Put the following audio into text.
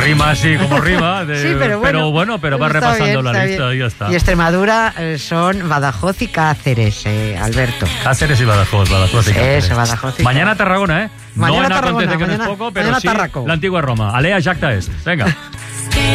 rima así como rima. Sí, pero va repasando la lista y ya está. Y Extremadura son Badajoz y Cáceres, Alberto. Cáceres y Badajoz y Cáceres. Eso, Badajoz y mañana Tarragona, ¿eh? Mañana no en Tarragona, acontece que no es mañana, poco, pero sí Tarraco. la antigua Roma. Alea Jacta es. Venga.